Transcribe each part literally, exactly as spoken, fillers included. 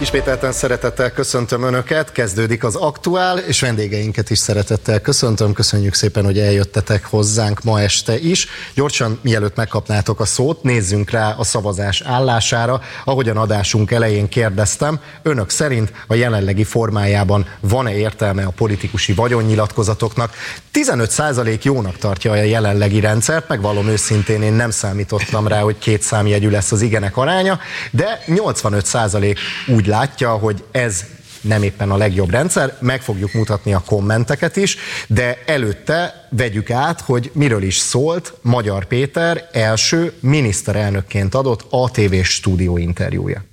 Ismételten szeretettel köszöntöm Önöket, kezdődik az Aktuál, és vendégeinket is szeretettel köszöntöm. Köszönjük szépen, hogy eljöttetek hozzánk ma este is. Gyorsan, mielőtt megkapnátok a szót, nézzünk rá a szavazás állására. Ahogyan adásunk elején kérdeztem, Önök szerint a jelenlegi formájában van-e értelme a politikusi vagyonnyilatkozatoknak? tizenöt százalék jónak tartja a jelenlegi rendszert, megvallom őszintén, én nem számítottam rá, hogy két számjegyű lesz az igenek aránya, de nyolcvanöt százalék úgy látja, hogy ez nem éppen a legjobb rendszer, meg fogjuk mutatni a kommenteket is, de előtte vegyük át, hogy miről is szólt Magyar Péter első miniszterelnökként adott á té vés stúdióinterjúja.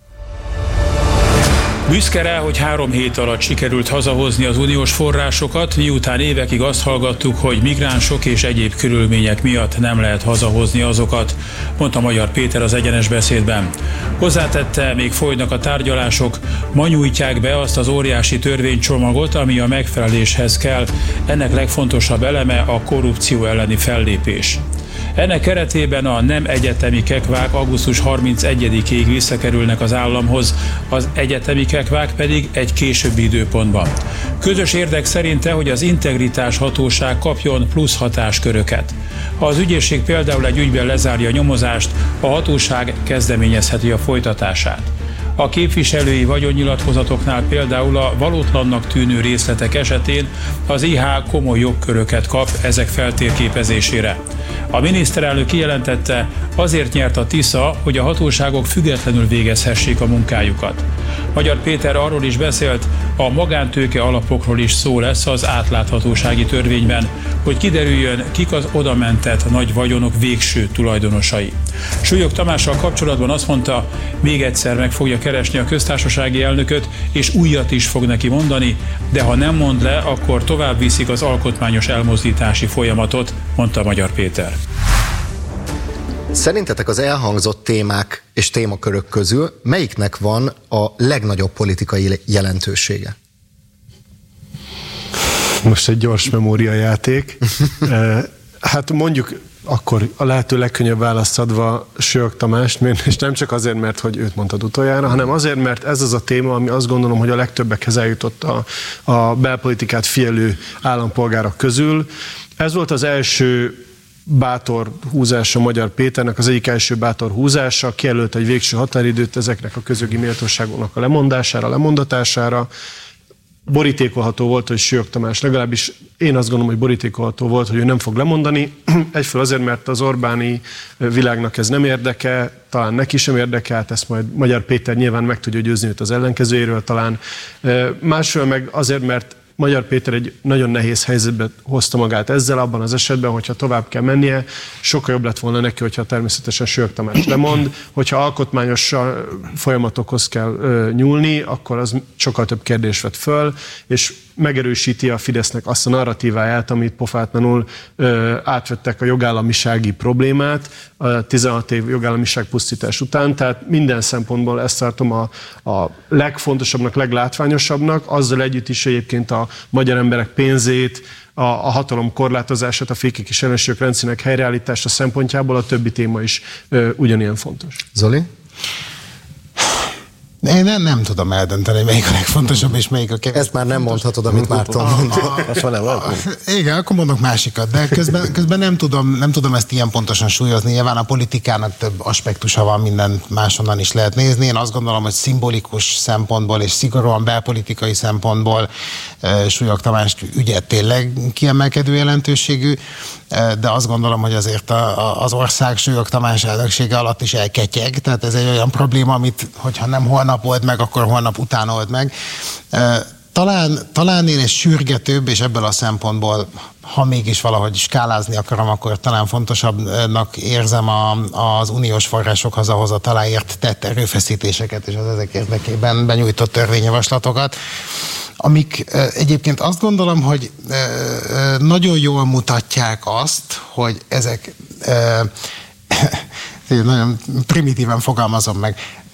Büszke rá, hogy három hét alatt sikerült hazahozni az uniós forrásokat, miután évekig azt hallgattuk, hogy migránsok és egyéb körülmények miatt nem lehet hazahozni azokat, mondta Magyar Péter az Egyenes Beszédben. Hozzátette, még folynak a tárgyalások, ma nyújtják be azt az óriási törvénycsomagot, ami a megfeleléshez kell. Ennek legfontosabb eleme a korrupció elleni fellépés. Ennek keretében a nem egyetemi kekvák augusztus harmincegyedikéig visszakerülnek az államhoz, az egyetemi kekvák pedig egy későbbi időpontban. Közös érdek szerinte, hogy az integritás hatóság kapjon plusz hatásköröket. Ha az ügyészség például egy ügyben lezárja a nyomozást, a hatóság kezdeményezheti a folytatását. A képviselői vagyonnyilatkozatoknál például a valótlannak tűnő részletek esetén az i há komoly jogköröket kap ezek feltérképezésére. A miniszterelnök kijelentette, azért nyert a Tisza, hogy a hatóságok függetlenül végezhessék a munkájukat. Magyar Péter arról is beszélt, a magántőke alapokról is szó lesz az átláthatósági törvényben, hogy kiderüljön, kik az odamentett nagy vagyonok végső tulajdonosai. Súlyog Tamással kapcsolatban azt mondta, még egyszer meg fogja keresni a köztársasági elnököt, és újat is fog neki mondani, de ha nem mond le, akkor tovább viszik az alkotmányos elmozdítási folyamatot, mondta Magyar Péter. Szerintetek az elhangzott témák és témakörök közül melyiknek van a legnagyobb politikai jelentősége? Most egy gyors memóriajáték. Hát mondjuk akkor a lehető legkönnyebb választ adva Súlyog Tamást, és nem csak azért, mert hogy őt mondtad utoljára, hanem azért, mert ez az a téma, ami azt gondolom, hogy a legtöbbekhez eljutott a, a belpolitikát figyelő állampolgárok közül. Ez volt az első bátor húzása Magyar Péternek, az egyik első bátor húzása, kijelölt egy végső határidőt ezeknek a közjogi méltóságoknak a lemondására, lemondatására. Borítékolható volt, hogy Súlyog Tamás, legalábbis én azt gondolom, hogy borítékolható volt, hogy ő nem fog lemondani. Egyfelől azért, mert az Orbáni világnak ez nem érdeke, talán neki sem érdekelt, ezt majd Magyar Péter nyilván meg tudja győzni őt az ellenkezőjéről talán. Másfelől meg azért, mert Magyar Péter egy nagyon nehéz helyzetbe hozta magát ezzel, abban az esetben, hogyha tovább kell mennie, sokkal jobb lett volna neki, hogyha természetesen Súlyog Tamás lemond, hogyha alkotmányos folyamatokhoz kell ö, nyúlni, akkor az sokkal több kérdés vett föl, és megerősíti a Fidesznek azt a narratíváját, amit pofátlanul ö, átvettek a jogállamisági problémát a tizenhat év jogállamiság pusztítás után, tehát minden szempontból ezt tartom a, a legfontosabbnak, leglátványosabbnak, azzal együtt is egyébként a magyar emberek pénzét, a, a hatalom korlátozását, a fékek és ellenségek rendszerének helyreállítása szempontjából a többi téma is ö, ugyanilyen fontos. Zoli? Én nem, nem tudom eldönteni, melyik a legfontosabb, és melyik a kevésbé. Ezt már nem mondhatod, amit Márton mondott. Igen, akkor mondok másikat, de közben, közben nem, tudom, nem tudom ezt ilyen pontosan súlyozni. Nyilván a politikának több aspektusa van, minden máshonnan is lehet nézni. Én azt gondolom, hogy szimbolikus szempontból és szigorúan belpolitikai szempontból Súlyog Tamás ügye tényleg kiemelkedő jelentőségű, de azt gondolom, hogy azért a, a, az ország Súlyog Tamás elnöksége alatt is elketyeg, tehát ez egy olyan probléma, amit hogyha nem holnap old meg, akkor holnap után old meg. Talán, talán én egy sürgetőbb, és ebből a szempontból, ha mégis valahogy skálázni akarom, akkor talán fontosabbnak érzem a, az uniós források hazahozataláért tett erőfeszítéseket, és az ezek érdekében benyújtott törvényjavaslatokat, amik egyébként azt gondolom, hogy nagyon jól mutatják azt, hogy ezek, nagyon primitíven fogalmazom meg,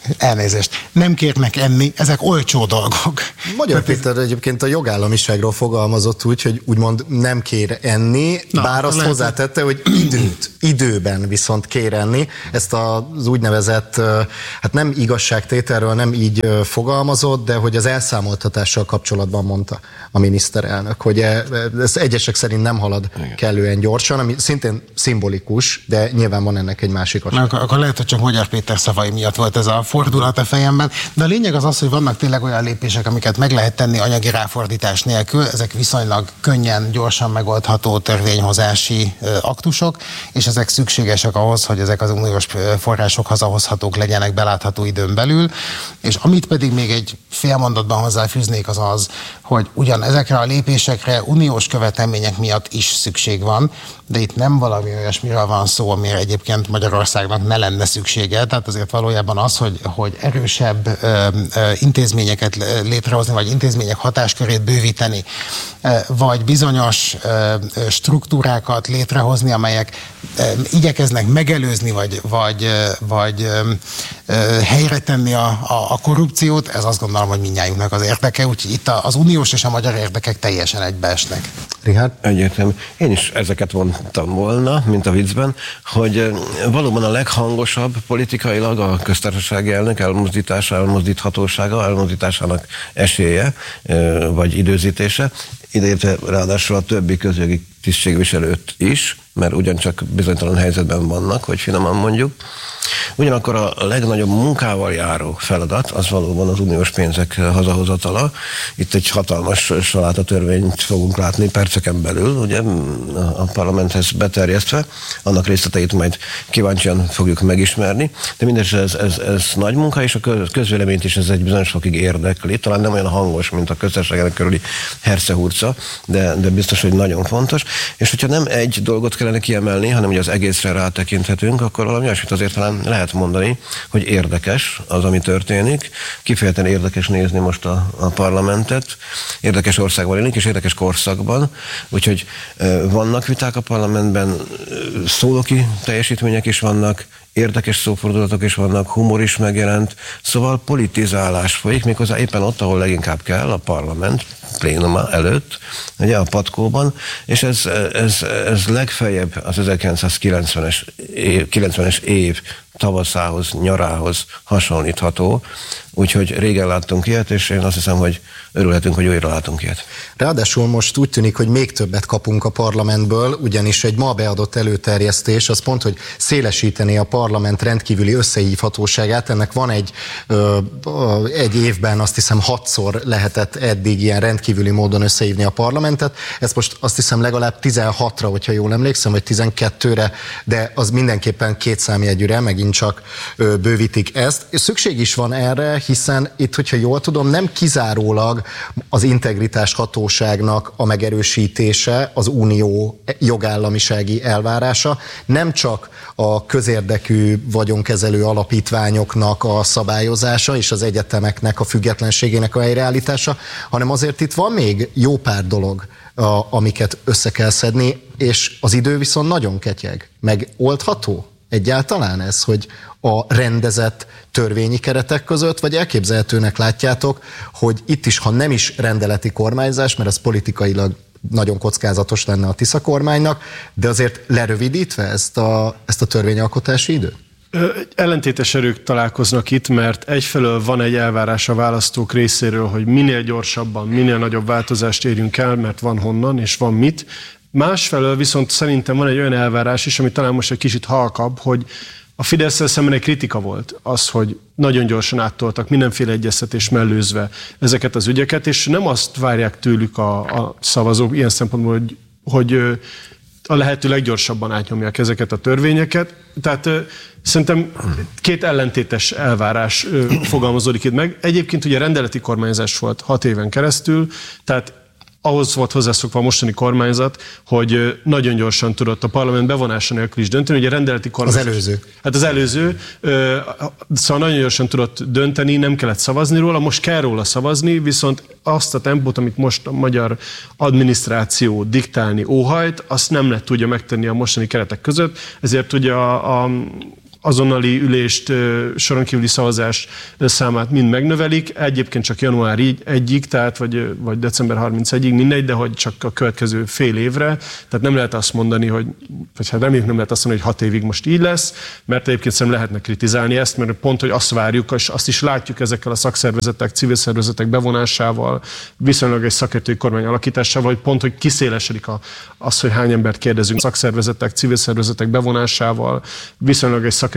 Elnézést. Nem kérnek enni, ezek olcsó dolgok. Magyar Péter egyébként a jogállamiságról fogalmazott úgy, hogy úgymond nem kér enni, Na, bár azt lehet, hozzátette, hogy időt, időben viszont kér enni. Ezt az úgynevezett, hát nem igazságtételről nem így fogalmazott, de hogy az elszámoltatással kapcsolatban mondta a miniszterelnök, hogy ez egyesek szerint nem halad Igen. kellően gyorsan, ami szintén szimbolikus, de nyilván van ennek egy másik aspekt. Akkor, akkor lehet, hogy csak Magyar Péter szavai miatt volt ez a fordulat a fejemben, de a lényeg az az, hogy vannak tényleg olyan lépések, amiket meg lehet tenni anyagi ráfordítás nélkül, ezek viszonylag könnyen, gyorsan megoldható törvényhozási aktusok, és ezek szükségesek ahhoz, hogy ezek az uniós források hazahozhatók legyenek belátható időn belül, és amit pedig még egy fél mondatban hozzáfűznék az az, hogy ugyan ezekre a lépésekre uniós követelmények miatt is szükség van, de itt nem valami olyasmiről van szó, amire egyébként Magyarországnak ne lenne szüksége. Tehát azért valójában az, hogy, hogy erősebb ö, ö, intézményeket létrehozni, vagy intézmények hatáskörét bővíteni, ö, vagy bizonyos ö, struktúrákat létrehozni, amelyek ö, igyekeznek megelőzni, vagy, vagy, ö, vagy ö, ö, helyre tenni a, a, a korrupciót, ez azt gondolom, hogy mindnyájunknak az érdeke, úgyhogy itt az uniós és a magyar érdekek teljesen egybeesnek. Richard? Egyértelmű. Én is ezeket mondtam volna, mint a viccben, hogy valóban a leghangosabb politikailag a köztársasági elnök elmozdítása, elmozdíthatósága, elmozdításának esélye, vagy időzítése, ideértve ráadásul a többi közjogi tisztségviselőt is, mert ugyancsak bizonytalan helyzetben vannak, hogy finoman mondjuk. Ugyanakkor a legnagyobb munkával járó feladat az valóban az uniós pénzek hazahozatala. Itt egy hatalmas salátatörvényt fogunk látni perceken belül, ugye a parlamenthez beterjesztve, annak részleteit majd kíváncsian fogjuk megismerni, de mindez ez, ez, ez nagy munka, és a közvéleményt is ez egy bizonyos fokig érdekli, talán nem olyan hangos, mint a köztársaságának körüli hercehurca, de, de biztos, hogy nagyon fontos, és hogyha nem egy dolgot kellene kiemelni, hanem hogy az egészre rátekinthetünk, akkor valami olyasmit azért talán lehet mondani, hogy érdekes az, ami történik. Kifejezetten érdekes nézni most a, a parlamentet. Érdekes országban élünk, és érdekes korszakban. Úgyhogy e, vannak viták a parlamentben, szónoki teljesítmények is vannak, érdekes szófordulatok is vannak, humor is megjelent, szóval politizálás folyik, méghozzá éppen ott, ahol leginkább kell, a parlament plénuma előtt, ugye a patkóban, és ez, ez, ez legfeljebb az ezerkilencszázkilencvenes év, kilencvenes év tavaszához, nyarához hasonlítható, úgyhogy régen láttunk ilyet, és én azt hiszem, hogy örülhetünk, hogy újra látunk ilyet. Ráadásul most úgy tűnik, hogy még többet kapunk a parlamentből, ugyanis egy ma beadott előterjesztés az pont, hogy szélesíteni a parlament rendkívüli összehívhatóságát. Ennek van egy, ö, egy évben azt hiszem hatszor lehetett eddig ilyen rendkívüli módon összehívni a parlamentet. Ezt most azt hiszem legalább tizenhatra, hogyha jól emlékszem, vagy tizenkettőre, de az mindenképpen két számjegyűre, megint csak ö, bővítik ezt. És szükség is van erre, hiszen itt, hogyha jól tudom, nem kizárólag az integritás hatóságnak a megerősítése, az unió jogállamisági elvárása, nem csak a közérdekű vagyonkezelő alapítványoknak a szabályozása és az egyetemeknek a függetlenségének a helyreállítása, hanem azért itt van még jó pár dolog, a, amiket össze kell szedni, és az idő viszont nagyon ketyeg. Megoldható egyáltalán ez, hogy a rendezett törvényi keretek között, vagy elképzelhetőnek látjátok, hogy itt is, ha nem is rendeleti kormányzás, mert ez politikailag nagyon kockázatos lenne a Tisza kormánynak, de azért lerövidítve ezt a, ezt a törvényalkotási időt? Ellentétes erők találkoznak itt, mert egyfelől van egy elvárás a választók részéről, hogy minél gyorsabban, minél nagyobb változást érjünk el, mert van honnan és van mit. Másfelől viszont szerintem van egy olyan elvárás is, ami talán most egy kicsit halkabb, hogy a Fidesz-szel szemben egy kritika volt az, hogy nagyon gyorsan áttoltak mindenféle egyeztetés mellőzve ezeket az ügyeket, és nem azt várják tőlük a, a szavazók ilyen szempontból, hogy, hogy a lehető leggyorsabban átnyomják ezeket a törvényeket. Tehát szerintem két ellentétes elvárás fogalmazódik itt meg. Egyébként ugye rendeleti kormányzás volt hat éven keresztül, tehát ahhoz volt hozzászokva a mostani kormányzat, hogy nagyon gyorsan tudott a parlament bevonása nélkül is dönteni. Ugye rendeleti kormányzat... Az előző. Hát az előző. Szóval nagyon gyorsan tudott dönteni, nem kellett szavazni róla, most kell róla szavazni, viszont azt a tempót, amit most a magyar adminisztráció diktálni óhajt, azt nem lehet tudja megtenni a mostani keretek között, ezért ugye a, a azonnali ülést, soron kívüli szavazás számát mind megnövelik, egyébként csak január egyig, tehát vagy, vagy december harmincegyig, mindegy, de hogy csak a következő fél évre, tehát nem lehet azt mondani, hogy, vagy hát reméljük nem lehet azt mondani, hogy hat évig most így lesz, mert egyébként szerintem lehetne kritizálni ezt, mert pont, hogy azt várjuk, és azt is látjuk ezekkel a szakszervezetek, civil szervezetek bevonásával, viszonylag egy szakértői kormány alakításával, hogy pont, hogy kiszélesedik a, az, hogy hány embert kérdezünk szakszervezetek, civil szervezetek bevonásával, viszonylag egy szakértői